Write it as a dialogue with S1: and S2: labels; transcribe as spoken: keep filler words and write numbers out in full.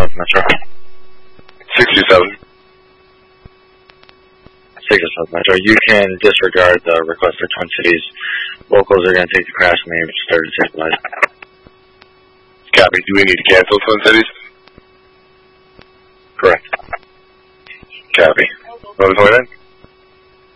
S1: South Metro.
S2: sixty-seven.
S1: sixty South Metro. You can disregard the request for Twin Cities. Locals are going to take the crash and they started to stabilize.
S2: Copy. Do we need to cancel Twin Cities?
S1: Correct.
S2: Copy. What was going on?